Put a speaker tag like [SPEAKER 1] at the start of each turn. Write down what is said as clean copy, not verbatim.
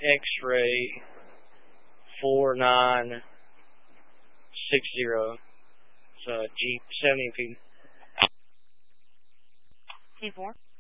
[SPEAKER 1] X-ray 4960. It's a Jeep 70 feet.
[SPEAKER 2] T4.